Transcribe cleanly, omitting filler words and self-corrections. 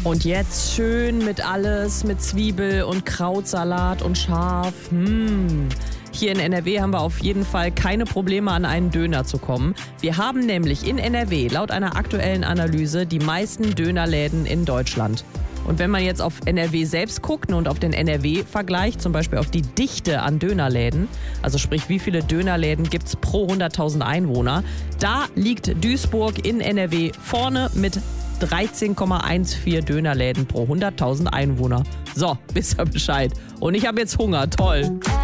Und jetzt schön mit alles, mit Zwiebel und Krautsalat und scharf. Hier in NRW haben wir auf jeden Fall keine Probleme, an einen Döner zu kommen. Wir haben nämlich in NRW laut einer aktuellen Analyse die meisten Dönerläden in Deutschland. Und wenn man jetzt auf NRW selbst guckt und auf den NRW-Vergleich, zum Beispiel auf die Dichte an Dönerläden, also sprich wie viele Dönerläden gibt es pro 100.000 Einwohner, da liegt Duisburg in NRW vorne mit 13,14 Dönerläden pro 100.000 Einwohner. So, wisst ihr Bescheid. Und ich habe jetzt Hunger. Toll.